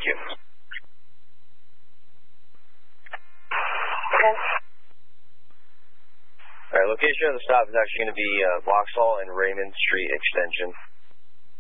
you. Okay. All right, location of the stop is actually going to be Vauxhall and Raymond Street Extension.